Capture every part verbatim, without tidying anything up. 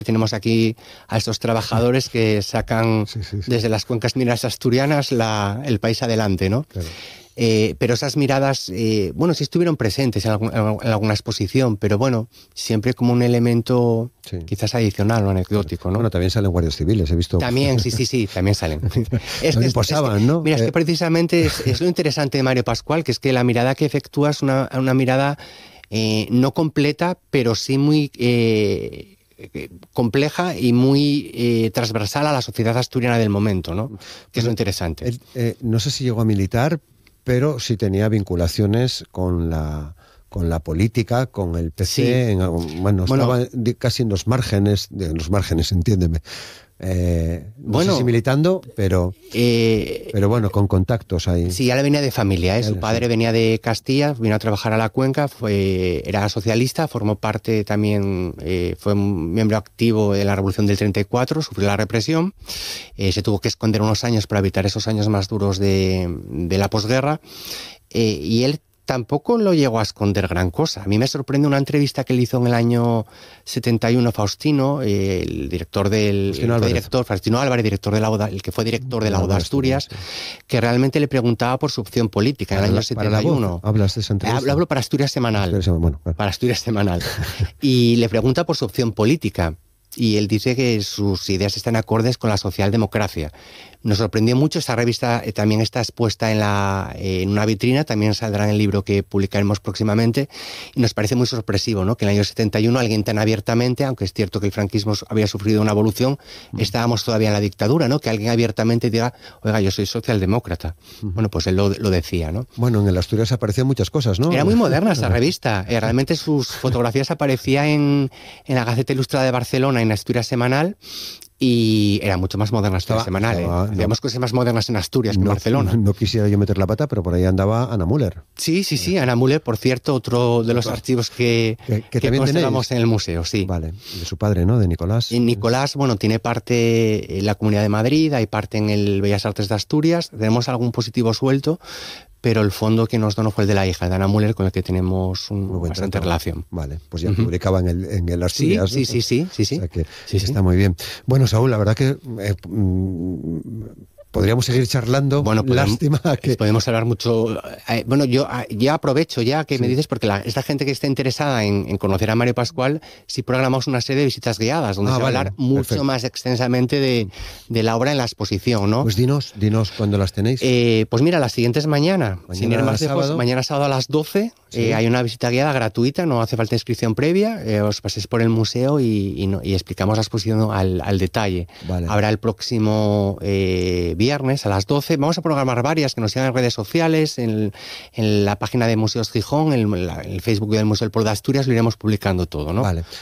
Tenemos aquí a estos trabajadores que sacan sí, sí, sí. desde las cuencas mineras asturianas la, el país adelante, ¿no? Claro. Eh, pero esas miradas, eh, bueno, sí estuvieron presentes en, algún, en alguna exposición, pero bueno, siempre como un elemento sí. quizás adicional o anecdótico, ¿no? Bueno, también salen guardias civiles, he visto. También, sí, sí, sí, también salen. es no que, posaban, es que, ¿no? Mira, es eh. que precisamente es, es lo interesante de Mario Pascual, que es que la mirada que efectúa es una, una mirada eh, no completa, pero sí muy... Eh, compleja y muy eh, transversal a la sociedad asturiana del momento, ¿no? Que es lo interesante. Él, eh, no sé si llegó a militar, pero sí tenía vinculaciones con la con la política, con el P C, sí. en, bueno, bueno, estaba casi en los márgenes, de los márgenes, entiéndeme. Eh, no bueno, sé si militando, pero, eh, pero bueno, con contactos ahí. Sí, ya le venía de familia, ¿eh? Su padre sí. venía de Castilla, vino a trabajar a la Cuenca, fue, era socialista, formó parte también, eh, fue un miembro activo de la Revolución del treinta y cuatro, sufrió la represión, eh, se tuvo que esconder unos años para evitar esos años más duros de, de la posguerra, eh, y él tampoco lo llegó a esconder gran cosa. A mí me sorprende una entrevista que le hizo en el año setenta y uno Faustino, eh, el director del Faustino el Álvarez. director Faustino Álvarez, director de la Oda, el que fue director de la Oda Asturias, sí. que realmente le preguntaba por su opción política en el año la, setenta y uno. ¿Hablas de esa entrevista? Hablo, hablo para Asturias Semanal. Asturias, bueno, claro. Para Asturias Semanal. Y le pregunta por su opción política. Y él dice que sus ideas están acordes con la socialdemocracia. Nos sorprendió mucho, esta revista eh, también está expuesta en, la, eh, en una vitrina, también saldrá en el libro que publicaremos próximamente, y nos parece muy sorpresivo, ¿no? Que en el año setenta y uno alguien tan abiertamente, aunque es cierto que el franquismo había sufrido una evolución, uh-huh. estábamos todavía en la dictadura, ¿no? Que alguien abiertamente diga, oiga, yo soy socialdemócrata. Uh-huh. Bueno, pues él lo, lo decía, ¿no? Bueno, en el Asturias aparecían muchas cosas, ¿no? Era muy moderna esa revista, eh, realmente sus fotografías aparecían en, en la Gaceta Ilustrada de Barcelona, en Asturias Semanal, y era mucho más moderna Asturias Semanal. Estaba, ¿eh? Hacíamos no, cosas más modernas en Asturias que no, en Barcelona. No, no quisiera yo meter la pata, pero por ahí andaba Ana Müller. Sí, sí, sí, Ana Müller, por cierto, otro de los archivos que, que, que, que conservamos en el museo, sí. Vale, de su padre, ¿no? De Nicolás. Y Nicolás, bueno, tiene parte en la Comunidad de Madrid, hay parte en el Bellas Artes de Asturias, tenemos algún positivo suelto, pero el fondo que nos donó fue el de la hija de Ana Müller, con el que tenemos un, bastante trato. relación. Vale, pues ya uh-huh. publicaba en el, en el Asturias. Sí, sí, sí, sí, sí. O sea que sí, está sí. muy bien. Bueno, Saúl, la verdad que eh, mm, podríamos seguir charlando. Bueno, podemos, lástima que... podemos hablar mucho. Eh, bueno, yo ya aprovecho ya que sí. me dices, porque la, esta gente que esté interesada en, en conocer a Mario Pascual, sí programamos una serie de visitas guiadas, donde ah, se va vale, a hablar mucho perfecto. más extensamente de, de la obra en la exposición, ¿no? Pues dinos, dinos cuándo las tenéis. Eh, pues mira, las siguientes mañana. Mañana Sin ir más lejos, mañana sábado a las doce. Sí. Eh, hay una visita guiada gratuita, no hace falta inscripción previa. Eh, os paséis por el museo y, y, no, y explicamos la exposición al, al detalle. Vale. Habrá el próximo eh, viernes a las doce. Vamos a programar varias que nos sigan en redes sociales, en, en la página de Museos Gijón, en, la, en el Facebook del Museo del Pueblo de Asturias, lo iremos publicando todo, ¿no? Vale.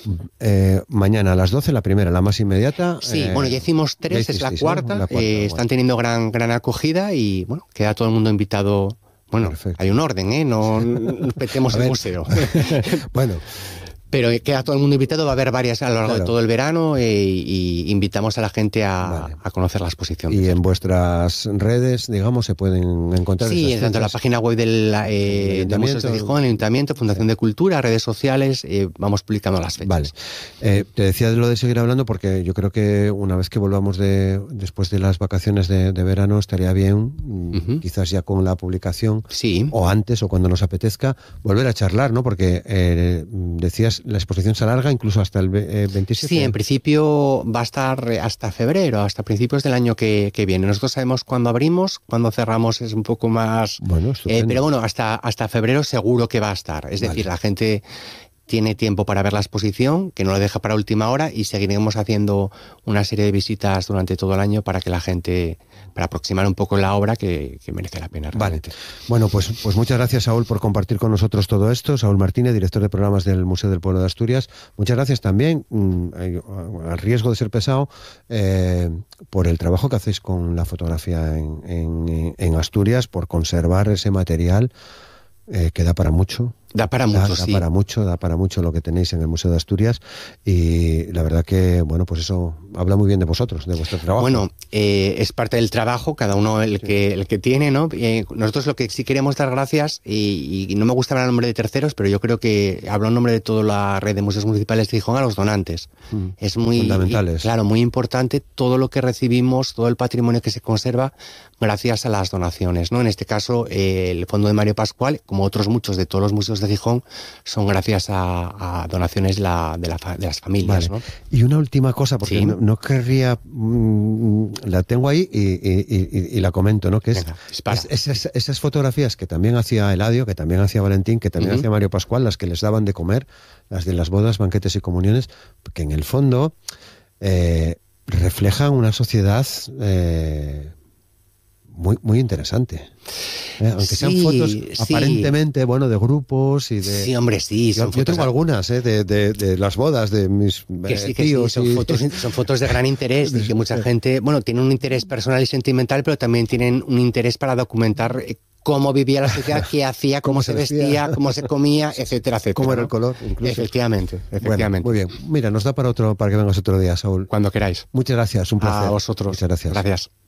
Eh, mañana a las doce, la primera, la más inmediata. Sí, eh, bueno, ya hicimos tres, es la cuarta. La cuarta eh, bueno. Están teniendo gran, gran acogida y, bueno, queda todo el mundo invitado. Bueno, perfecto. Hay un orden, ¿eh? No nos petemos el museo. Bueno. Pero queda todo el mundo invitado, va a haber varias a lo largo claro. de todo el verano eh, y invitamos a la gente a, vale. a conocer la exposición. Y en vuestras redes, digamos, se pueden encontrar. Sí, en tanto en la página web del eh, de Museos de Gijón, el Ayuntamiento, Fundación de Cultura, redes sociales, eh, vamos publicando las fechas. Vale. Eh, te decía de lo de seguir hablando porque yo creo que una vez que volvamos de después de las vacaciones de, de verano estaría bien, uh-huh. quizás ya con la publicación, sí. o antes o cuando nos apetezca, volver a charlar, ¿no? Porque eh, decías, la exposición se alarga incluso hasta el veintisiete. Sí, en principio va a estar hasta febrero, hasta principios del año que, que viene. Nosotros sabemos cuándo abrimos, cuándo cerramos es un poco más... Bueno, eh, pero bueno, hasta, hasta febrero seguro que va a estar. Es decir, vale. La gente tiene tiempo para ver la exposición, que no lo deja para última hora, y seguiremos haciendo una serie de visitas durante todo el año para que la gente, para aproximar un poco la obra que, que merece la pena. Realmente. Vale. Bueno, pues, pues muchas gracias, Saúl, por compartir con nosotros todo esto. Saúl Martínez, director de programas del Museo del Pueblo de Asturias. Muchas gracias también, al riesgo de ser pesado, eh, por el trabajo que hacéis con la fotografía en, en, en Asturias, por conservar ese material eh, que da para mucho. Da para mucho, da, da sí. para mucho, da para mucho lo que tenéis en el Museo de Asturias, y la verdad que, bueno, pues eso habla muy bien de vosotros, de vuestro trabajo. Bueno, eh, es parte del trabajo, cada uno el, sí. que, el que tiene, ¿no? Eh, nosotros lo que sí queremos dar gracias, y, y no me gusta hablar en nombre de terceros, pero yo creo que hablo en nombre de toda la red de museos municipales de Gijón, a los donantes. Mm, es muy, fundamentales. Claro, muy importante todo lo que recibimos, todo el patrimonio que se conserva gracias a las donaciones, ¿no? En este caso, eh, el Fondo de Mario Pascual, como otros muchos de todos los museos de Gijón, son gracias a, a donaciones la, de, la, de las familias, vale. ¿no? Y una última cosa, porque ¿sí? no, no querría, mmm, la tengo ahí y, y, y, y la comento, ¿no? Que es, Venga, es esas, esas fotografías que también hacía Eladio, que también hacía Valentín, que también uh-huh. hacía Mario Pascual, las que les daban de comer, las de las bodas, banquetes y comuniones, que en el fondo eh, reflejan una sociedad eh, muy, muy interesante. Eh, aunque sí, sean fotos sí. aparentemente, bueno, de grupos y de... Sí, hombre, sí. Yo, yo tengo de... algunas, eh, de, de, de las bodas de mis que sí, eh, que tíos. Sí, son, y... fotos, son fotos de gran interés y que mucha gente, bueno, tiene un interés personal y sentimental, pero también tienen un interés para documentar cómo vivía la sociedad, qué hacía, cómo, cómo se, se vestía, cómo se comía, etcétera, etcétera. Cómo era ¿no? el color, incluso. Efectivamente, efectivamente. Bueno, muy bien. Mira, nos da para otro, para que vengas otro día, Saúl. Cuando queráis. Muchas gracias, un placer. A vosotros. Muchas gracias. Gracias.